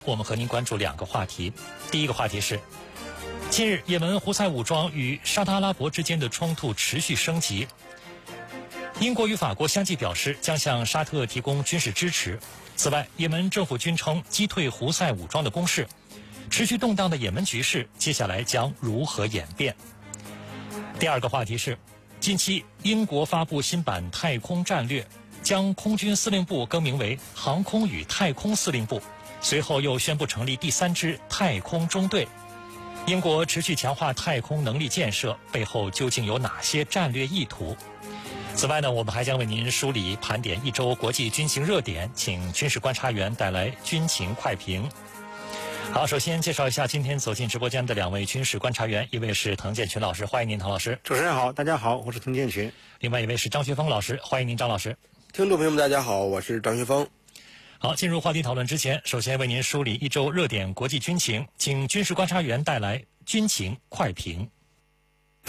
我们和您关注两个话题。第一个话题是，近日也门胡塞武装与沙特阿拉伯之间的冲突持续升级。英国与法国相继表示将向沙特提供军事支持。此外，也门政府军称击退胡塞武装的攻势。持续动荡的也门局势，接下来将如何演变？第二个话题是，近期英国发布新版太空战略，将空军司令部更名为航空与太空司令部。随后又宣布成立第3支太空中队。英国持续强化太空能力建设，背后究竟有哪些战略意图？此外呢，我们还将为您梳理盘点一周国际军情热点，请军事观察员带来军情快评。好，首先介绍一下今天走进直播间的两位军事观察员，一位是滕建群老师，欢迎您，滕老师。 主持人好，大家好，我是滕建群。 另外一位是张学峰老师，欢迎您，张老师。 听众朋友们，大家好，我是张学峰。 好，进入话题讨论之前，首先为您梳理一周热点国际军情，请军事观察员带来军情快评。